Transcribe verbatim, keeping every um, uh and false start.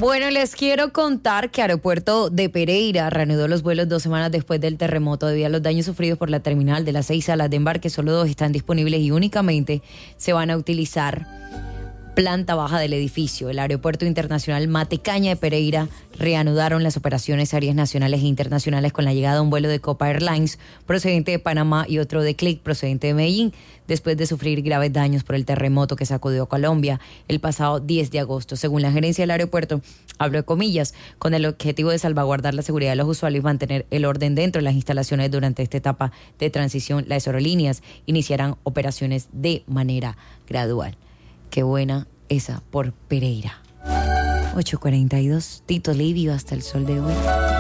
Bueno, les quiero contar que Aeropuerto de Pereira reanudó los vuelos dos semanas después del terremoto debido a los daños sufridos por la terminal. De las seis salas de embarque, solo dos están disponibles y únicamente se van a utilizar planta baja del edificio. El Aeropuerto Internacional Matecaña de Pereira reanudaron las operaciones aéreas nacionales e internacionales con la llegada de un vuelo de Copa Airlines procedente de Panamá y otro de Click procedente de Medellín, después de sufrir graves daños por el terremoto que sacudió a Colombia el pasado diez de agosto. Según la gerencia del aeropuerto, abro comillas, con el objetivo de salvaguardar la seguridad de los usuarios y mantener el orden dentro de las instalaciones durante esta etapa de transición, las aerolíneas iniciarán operaciones de manera gradual. Qué buena esa por Pereira. ocho cuarenta y dos, Tito Livio, hasta el sol de hoy.